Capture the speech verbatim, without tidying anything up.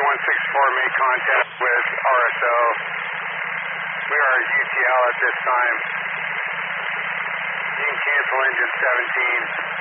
one sixty-four made contact with R S O. We are U T L at this time. You can cancel engine seventeen.